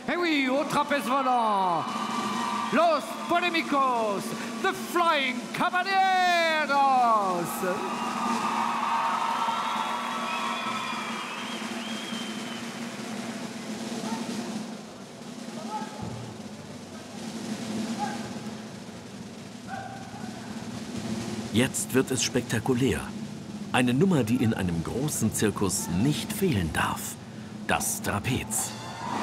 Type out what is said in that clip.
Et oui, au trapèze volant, Los Polémicos, The Flying Caballeros. Jetzt wird es spektakulär. Eine Nummer, die in einem großen Zirkus nicht fehlen darf. Das Trapez.